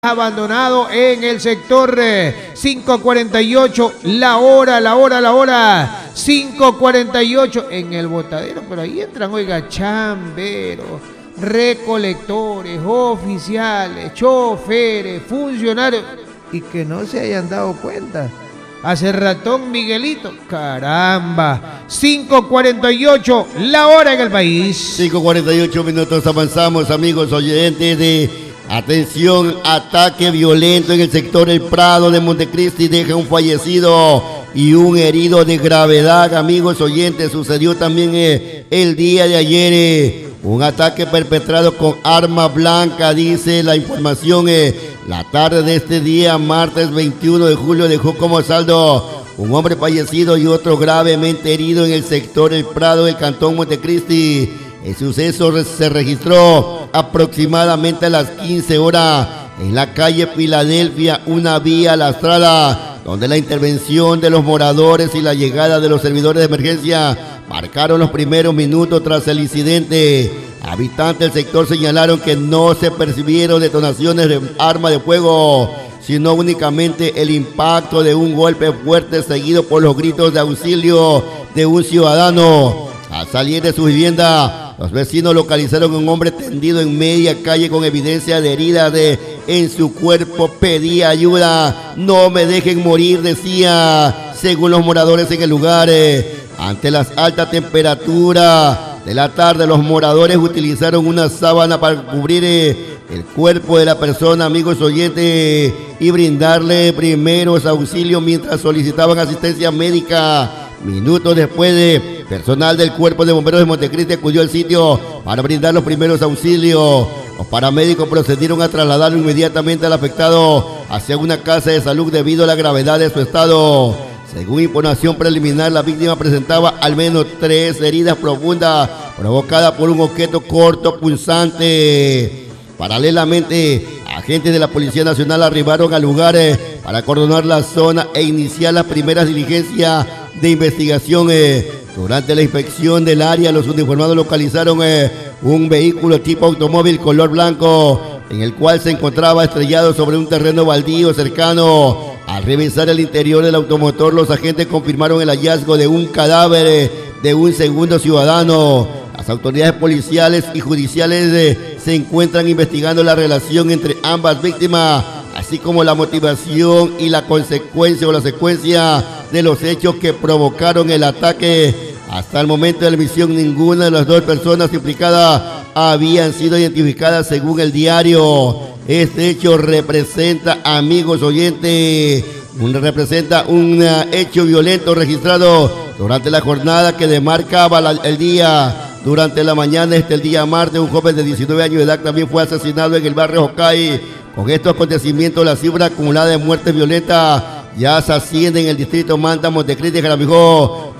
abandonado en el sector 548, la hora, 5:48 en el botadero, pero ahí entran, oiga, chamberos, recolectores, oficiales, choferes, funcionarios, y que no se hayan dado cuenta. Hace ratón Miguelito, caramba, 5:48, la hora en el país. 5:48 minutos, avanzamos, amigos oyentes de... Atención, ataque violento en el sector El Prado de Montecristi, deja un fallecido y un herido de gravedad, amigos oyentes. Sucedió también el día de ayer, un ataque perpetrado con arma blanca, dice la información. La tarde de este día, martes 21 de julio, dejó como saldo un hombre fallecido y otro gravemente herido en el sector El Prado del cantón Montecristi. El suceso se registró aproximadamente a las 15 horas en la calle Filadelfia, una vía lastrada, donde la intervención de los moradores y la llegada de los servidores de emergencia marcaron los primeros minutos tras el incidente. Habitantes del sector señalaron que no se percibieron detonaciones de arma de fuego, sino únicamente el impacto de un golpe fuerte seguido por los gritos de auxilio de un ciudadano. Al salir de su vivienda, los vecinos localizaron a un hombre tendido en media calle con evidencia de heridas en su cuerpo. Pedía ayuda. No me dejen morir, decía, según los moradores en el lugar. Ante las altas temperaturas de la tarde, los moradores utilizaron una sábana para cubrir el cuerpo de la persona, amigos oyentes, y brindarle primeros auxilios mientras solicitaban asistencia médica. Minutos después, personal del Cuerpo de Bomberos de Montecristi acudió al sitio para brindar los primeros auxilios. Los paramédicos procedieron a trasladarlo inmediatamente al afectado hacia una casa de salud debido a la gravedad de su estado. Según información preliminar, la víctima presentaba al menos 3 heridas profundas provocadas por un objeto corto punzante. Paralelamente, agentes de la Policía Nacional arribaron al lugar para acordonar la zona e iniciar las primeras diligencias de investigación. Durante la inspección del área, los uniformados localizaron un vehículo tipo automóvil color blanco, en el cual se encontraba estrellado sobre un terreno baldío cercano. Al revisar el interior del automotor, los agentes confirmaron el hallazgo de un cadáver de un segundo ciudadano. Las autoridades policiales y judiciales se encuentran investigando la relación entre ambas víctimas, así como la motivación y la consecuencia o la secuencia de los hechos que provocaron el ataque. Hasta el momento de la emisión, ninguna de las 2 personas implicadas habían sido identificadas según el diario. Este hecho representa, amigos oyentes, representa un hecho violento registrado durante la jornada que demarcaba el día. Durante la mañana el día martes, un joven de 19 años de edad también fue asesinado en el barrio Jocay. Con estos acontecimientos, la cifra acumulada de muertes violentas ya se asciende en el distrito Manta, Montecristi, Jaramillo,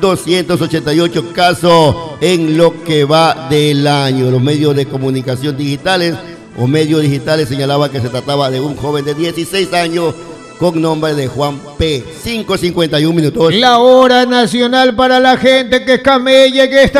288 casos en lo que va del año. Los medios de comunicación digitales o medios digitales señalaban que se trataba de un joven de 16 años con nombre de Juan P. 5:51 minutos. La hora nacional para la gente que camella, que está